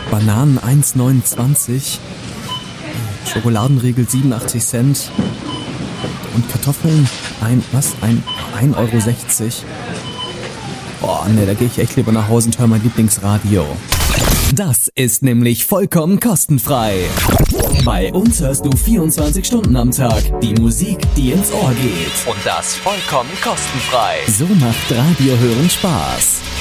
Bananen 1,29, Schokoladenriegel 87 Cent und Kartoffeln 1,60 €. Boah, ne, da gehe ich echt lieber nach Hause und höre mein Lieblingsradio. Das ist nämlich vollkommen kostenfrei. Bei uns hörst du 24 Stunden am Tag die Musik, die ins Ohr geht. Und das vollkommen kostenfrei. So macht Radio hören Spaß.